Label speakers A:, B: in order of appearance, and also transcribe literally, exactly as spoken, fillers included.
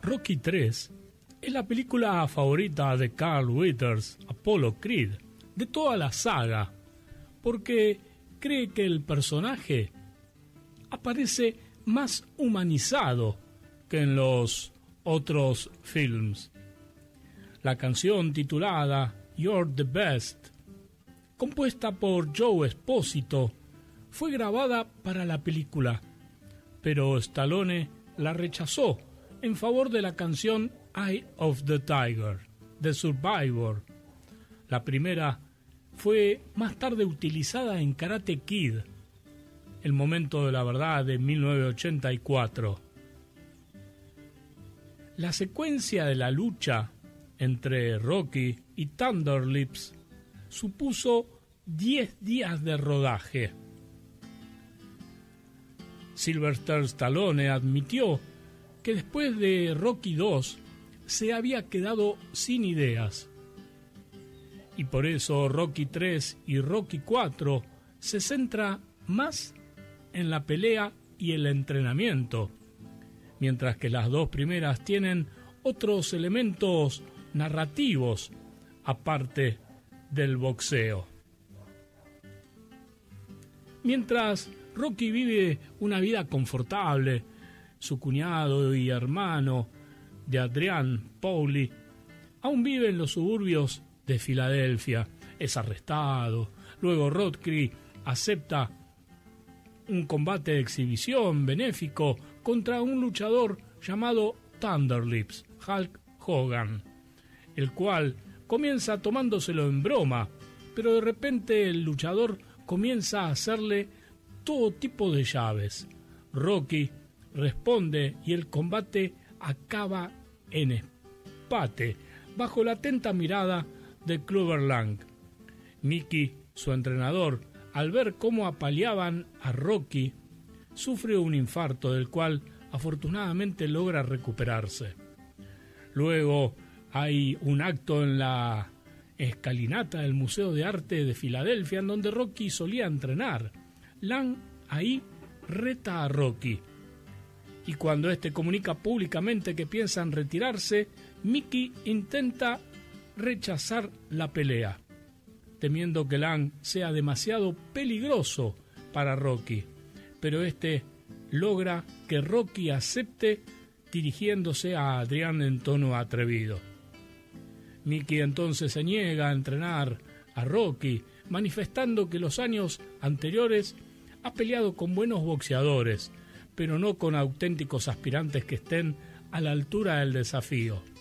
A: Rocky tres es la película favorita de Carl Weathers, Apollo Creed, de toda la saga, porque cree que el personaje aparece más humanizado que en los otros films. La canción titulada You're the Best, compuesta por Joe Esposito, fue grabada para la película, pero Stallone la rechazó en favor de la canción Eye of the Tiger, de Survivor. La primera fue más tarde utilizada en Karate Kid, El momento de la verdad, de mil novecientos ochenta y cuatro. La secuencia de la lucha entre Rocky y Thunder Lips supuso diez días de rodaje. Sylvester Stallone admitió que después de Rocky dos se había quedado sin ideas, y por eso Rocky tres y Rocky cuatro se centra más en la pelea y el entrenamiento, mientras que las dos primeras tienen otros elementos narrativos aparte del boxeo. Mientras Rocky vive una vida confortable, su cuñado y hermano de Adrian, Paulie, aún vive en los suburbios de Filadelfia. Es arrestado. Luego Rocky acepta un combate de exhibición benéfico contra un luchador llamado Thunder Lips, Hulk Hogan, el cual comienza tomándoselo en broma, pero de repente el luchador comienza a hacerle todo tipo de llaves. Rocky responde y el combate acaba en empate, bajo la atenta mirada de Clubber Lang. Mickey, su entrenador, al ver cómo apaleaban a Rocky, sufre un infarto del cual afortunadamente logra recuperarse. Luego hay un acto en la escalinata del Museo de Arte de Filadelfia en donde Rocky solía entrenar. Lang ahí reta a Rocky, y cuando éste comunica públicamente que piensan retirarse, Mickey intenta rechazar la pelea, temiendo que Lang sea demasiado peligroso para Rocky, pero este logra que Rocky acepte, dirigiéndose a Adrian en tono atrevido. Mickey entonces se niega a entrenar a Rocky, manifestando que los años anteriores ha peleado con buenos boxeadores, pero no con auténticos aspirantes que estén a la altura del desafío.